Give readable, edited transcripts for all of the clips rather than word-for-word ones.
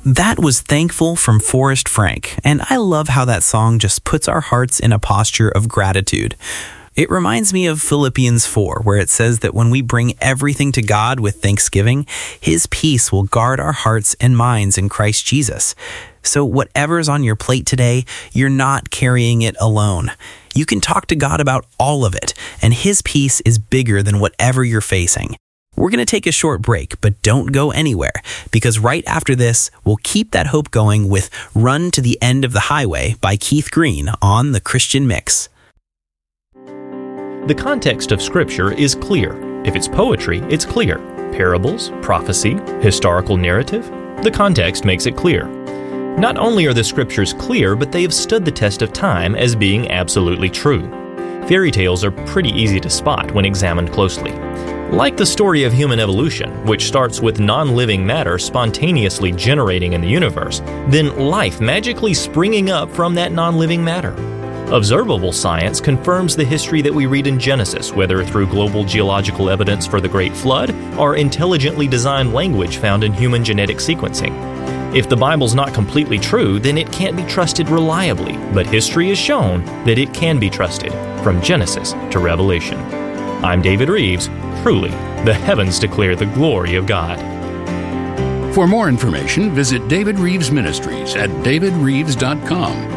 That was Thankful from Forrest Frank, and I love how that song just puts our hearts in a posture of gratitude. It reminds me of Philippians 4, where it says that when we bring everything to God with thanksgiving, His peace will guard our hearts and minds in Christ Jesus. So whatever's on your plate today, you're not carrying it alone. You can talk to God about all of it, and His peace is bigger than whatever you're facing. We're going to take a short break, but don't go anywhere, because right after this, we'll keep that hope going with Run to the End of the Highway by Keith Green on The Christian Mix. The context of Scripture is clear. If it's poetry, it's clear. Parables, prophecy, historical narrative, the context makes it clear. Not only are the Scriptures clear, but they have stood the test of time as being absolutely true. Fairy tales are pretty easy to spot when examined closely. Like the story of human evolution, which starts with non-living matter spontaneously generating in the universe, then life magically springing up from that non-living matter. Observable science confirms the history that we read in Genesis, whether through global geological evidence for the Great Flood or intelligently designed language found in human genetic sequencing. If the Bible's not completely true, then it can't be trusted reliably, but history has shown that it can be trusted, from Genesis to Revelation. I'm David Reeves. Truly, the heavens declare the glory of God. For more information, visit David Reeves Ministries at davidreeves.com.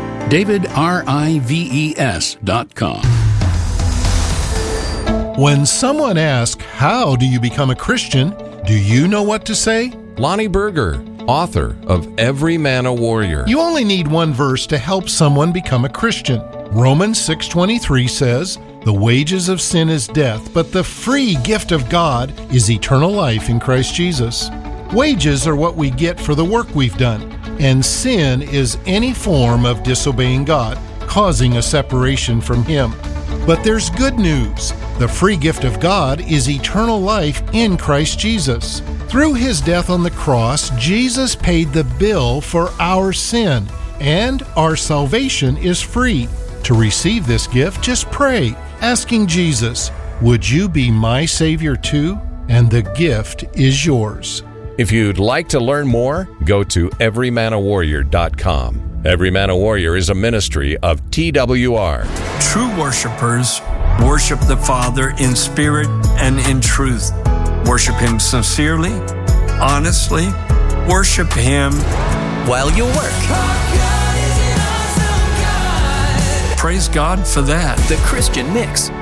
DavidRives.com. When someone asks, how do you become a Christian, do you know what to say? Lonnie Berger, author of Every Man a Warrior. You only need one verse to help someone become a Christian. Romans 6:23 says, "The wages of sin is death, but the free gift of God is eternal life in Christ Jesus." Wages are what we get for the work we've done, and sin is any form of disobeying God, causing a separation from Him. But there's good news. The free gift of God is eternal life in Christ Jesus. Through His death on the cross, Jesus paid the bill for our sin, and our salvation is free. To receive this gift, just pray, asking Jesus, "Would you be my Savior too?" And the gift is yours. If you'd like to learn more, go to everymanawarrior.com. Every Man a Warrior is a ministry of TWR. True worshipers worship the Father in spirit and in truth. Worship Him sincerely, honestly. Worship Him While you work. Praise God for that. The Christian Mix